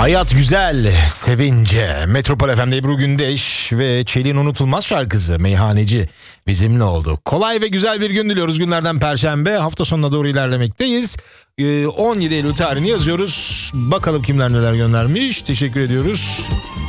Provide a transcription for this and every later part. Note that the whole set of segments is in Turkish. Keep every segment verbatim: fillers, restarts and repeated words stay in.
Hayat güzel, sevince. Metropol F M'de Ebru Gündeş ve Çelik'in unutulmaz şarkısı Meyhaneci bizimle oldu. Kolay ve güzel bir gün diliyoruz. Günlerden Perşembe, hafta sonuna doğru ilerlemekteyiz. Ee, on yedi Eylül tarihini yazıyoruz. Bakalım kimler neler göndermiş. Teşekkür ediyoruz.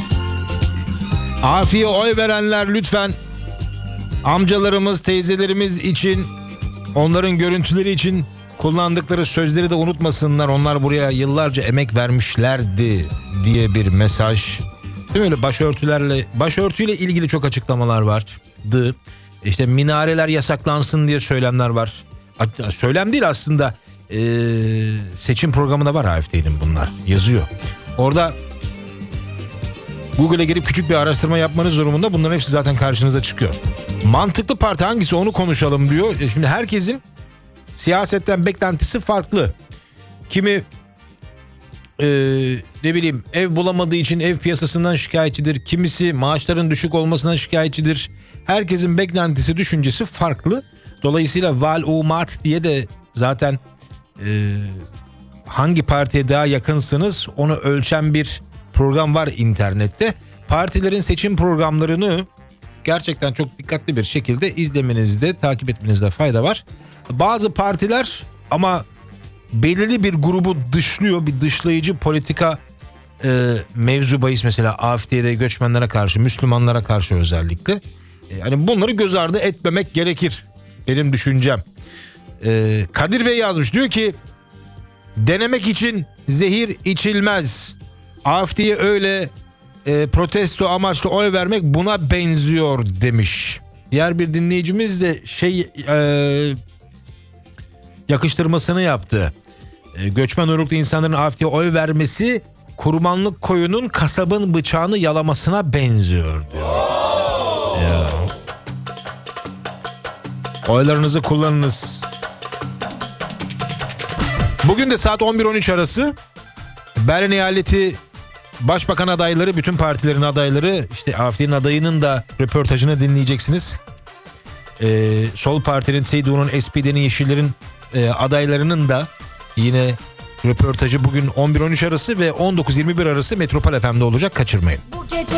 Afiye oy verenler lütfen amcalarımız, teyzelerimiz için, onların görüntüleri için kullandıkları sözleri de unutmasınlar. Onlar buraya yıllarca emek vermişlerdi diye bir mesaj. Değil mi, öyle başörtülerle, başörtüyle ilgili çok açıklamalar vardı. İşte minareler yasaklansın diye söylemler var. Söylem değil aslında, ee, seçim programında var A F D'nin bunlar, yazıyor. Orada Google'a girip küçük bir araştırma yapmanız durumunda bunların hepsi zaten karşınıza çıkıyor. Mantıklı parti hangisi onu konuşalım diyor. Şimdi herkesin siyasetten beklentisi farklı. Kimi e, ne bileyim ev bulamadığı için ev piyasasından şikayetçidir. Kimisi maaşların düşük olmasından şikayetçidir. Herkesin beklentisi, düşüncesi farklı. Dolayısıyla val-umat diye de zaten e, hangi partiye daha yakınsınız onu ölçen bir program var internette. Partilerin seçim programlarını gerçekten çok dikkatli bir şekilde izlemenizde, takip etmenizde fayda var. Bazı partiler ama belirli bir grubu dışlıyor, bir dışlayıcı politika e, mevzu bahis, mesela A F D'de göçmenlere karşı, Müslümanlara karşı özellikle. E, yani bunları göz ardı etmemek gerekir benim düşüncem. E, Kadir Bey yazmış, diyor ki denemek için zehir içilmez. A F D'ye öyle e, protesto amaçlı oy vermek buna benziyor demiş. Diğer bir dinleyicimiz de şey e, yakıştırmasını yaptı. E, göçmen uyruklu insanların A F D'ye oy vermesi kurbanlık koyunun kasabın bıçağını yalamasına benziyor diyor. Ya. Oylarınızı kullanınız. Bugün de saat on bir on üç arası Berlin Eyaleti Başbakan adayları, bütün partilerin adayları, işte A F D'nin adayının da röportajını dinleyeceksiniz. Ee, Sol Parti'nin, C D U'nun, S P D'nin, Yeşillerin e, adaylarının da yine röportajı bugün on bir on üç arası ve on dokuz yirmi bir arası Metropol F M'de olacak. Kaçırmayın.